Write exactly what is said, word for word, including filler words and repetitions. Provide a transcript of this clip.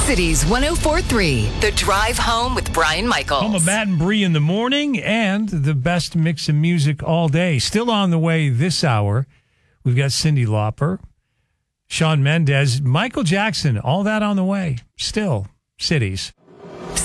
Cities one oh four point three, The Drive Home with Brian Michaels. Home of Matt and Bree in the morning and the best mix of music all day. Still on the way this hour, we've got Cyndi Lauper, Shawn Mendes, Michael Jackson, all that on the way. Still, Cities.